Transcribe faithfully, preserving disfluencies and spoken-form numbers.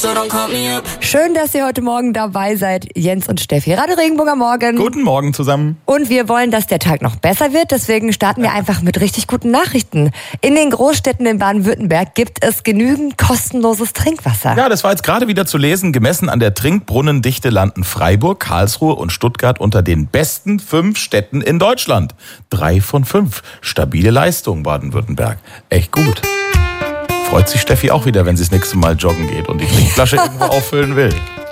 Schön, dass ihr heute Morgen dabei seid, Jens und Steffi. Radio Regenbogen Morgen. Guten Morgen zusammen. Und wir wollen, dass der Tag noch besser wird, deswegen starten wir einfach mit richtig guten Nachrichten. In den Großstädten in Baden-Württemberg gibt es genügend kostenloses Trinkwasser. Ja, das war jetzt gerade wieder zu lesen. Gemessen an der Trinkbrunnendichte landen Freiburg, Karlsruhe und Stuttgart unter den besten fünf Städten in Deutschland. Drei von fünf. Stabile Leistung, Baden-Württemberg. Echt gut. Freut sich Steffi auch wieder, wenn sie das nächste Mal joggen geht und die Trinkflasche irgendwo auffüllen will.